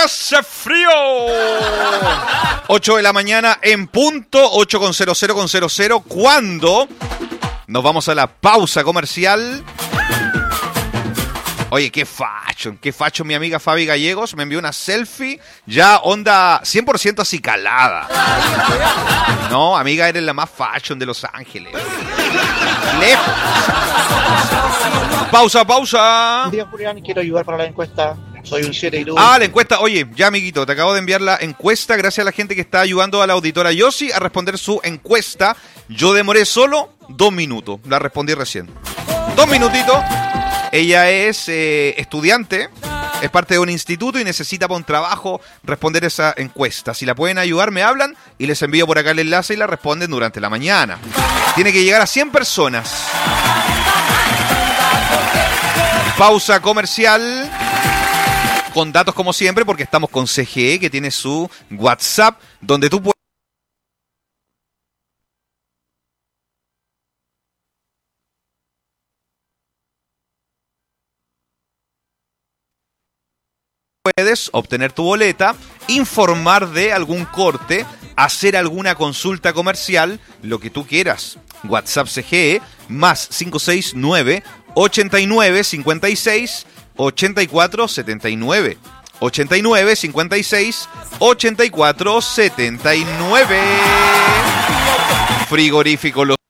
Póngase frío. 8 de la mañana en punto, 8:00. Cuando nos vamos a la pausa comercial. Oye, qué facho mi amiga Fabi Gallegos me envió una selfie ya onda 100% acicalada. No, amiga, eres la más fashion de Los Ángeles. Lejos. Pausa. Buen día, Julián, quiero ayudar para la encuesta. Soy un 7 y tú. La encuesta. Oye, ya, amiguito, te acabo de enviar la encuesta. Gracias a la gente que está ayudando a la auditora Yossi a responder su encuesta. Yo demoré solo 2 minutos. La respondí recién. 2 minutitos. Ella es estudiante, es parte de un instituto y necesita para un trabajo responder esa encuesta. Si la pueden ayudar, me hablan y les envío por acá el enlace y la responden durante la mañana. Tiene que llegar a 100 personas. Pausa comercial. Con datos como siempre, porque estamos con CGE, que tiene su WhatsApp, donde tú puedes obtener tu boleta, informar de algún corte, hacer alguna consulta comercial, lo que tú quieras. WhatsApp CGE más 569 89 56 84 79. 89 56 84 79. Frigorífico Los